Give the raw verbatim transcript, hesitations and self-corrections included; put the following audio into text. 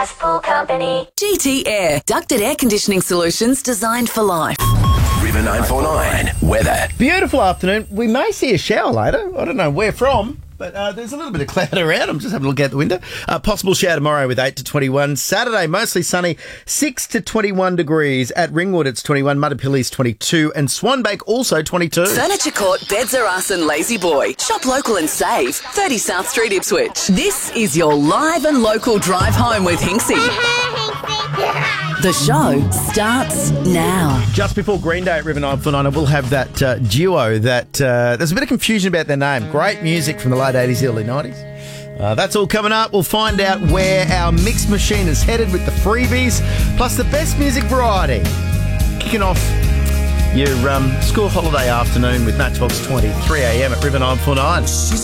Glasspool Company. G T Air, ducted air conditioning solutions designed for life. River nine four nine weather. Beautiful afternoon. We may see a shower later. I don't know where from, but uh, there's a little bit of cloud around. I'm just having a look out the window. Uh, possible shower tomorrow with eight to twenty-one. Saturday, mostly sunny, six to twenty-one degrees. At Ringwood, it's twenty-one. Mudpilly's twenty-two. And Swanbank, also twenty-two. Furniture Court, Beds Are Us and Lazy Boy. Shop local and save. thirty South Street, Ipswich. This is your live and local drive home with Hinksy. The show starts now. Just before Green Day at River nine four nine, I will have that uh, duo that uh, there's a bit of confusion about their name. Great music from the late eighties, early nineties. Uh, that's all coming up. We'll find out where our mix machine is headed with the freebies, plus the best music variety. Kicking off your um, school holiday afternoon with Matchbox twenty, three a.m. at River nine four nine.